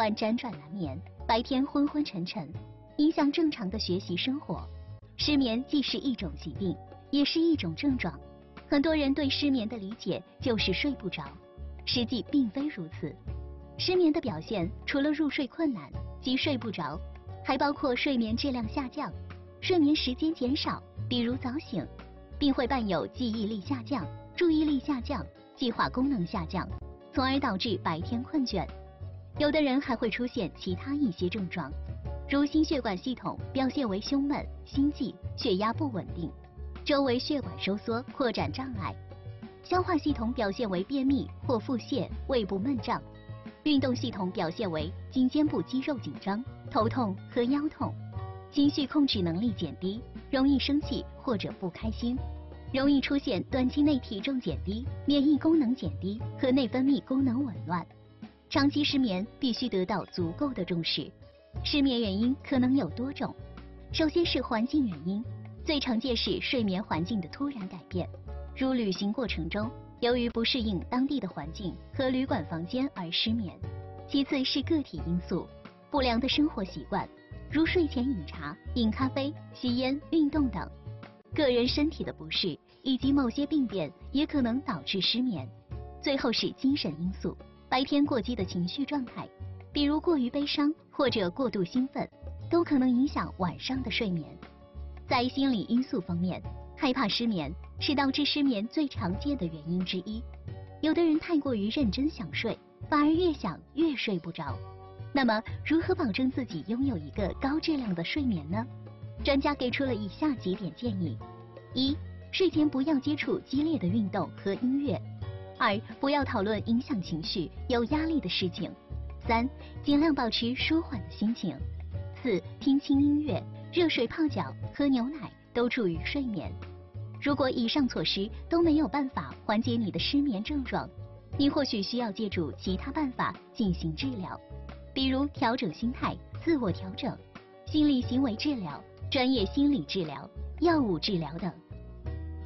晚辗转难眠，白天昏昏沉沉，影响正常的学习生活。失眠既是一种疾病，也是一种症状。很多人对失眠的理解就是睡不着，实际并非如此。失眠的表现除了入睡困难即睡不着，还包括睡眠质量下降、睡眠时间减少，比如早醒，并会伴有记忆力下降、注意力下降、计划功能下降，从而导致白天困倦。有的人还会出现其他一些症状，如心血管系统表现为胸闷、心悸、血压不稳定，周围血管收缩、扩展障碍；消化系统表现为便秘或腹泻、胃部闷胀；运动系统表现为颈肩部肌肉紧张、头痛和腰痛；情绪控制能力减低，容易生气或者不开心，容易出现短期内体重减低、免疫功能减低和内分泌功能紊乱。长期失眠必须得到足够的重视。失眠原因可能有多种，首先是环境原因，最常见是睡眠环境的突然改变，如旅行过程中由于不适应当地的环境和旅馆房间而失眠。其次是个体因素，不良的生活习惯，如睡前饮茶、饮咖啡、吸烟、运动等；个人身体的不适以及某些病变也可能导致失眠。最后是精神因素，白天过激的情绪状态，比如过于悲伤或者过度兴奋，都可能影响晚上的睡眠。在心理因素方面，害怕失眠是导致失眠最常见的原因之一。有的人太过于认真想睡，反而越想越睡不着。那么，如何保证自己拥有一个高质量的睡眠呢？专家给出了以下几点建议：一、睡前不要接触激烈的运动和音乐；二、不要讨论影响情绪、有压力的事情；三、尽量保持舒缓的心情；四、听轻音乐、热水泡脚、喝牛奶都助于睡眠。如果以上措施都没有办法缓解你的失眠症状，你或许需要借助其他办法进行治疗，比如调整心态、自我调整、心理行为治疗、专业心理治疗、药物治疗等。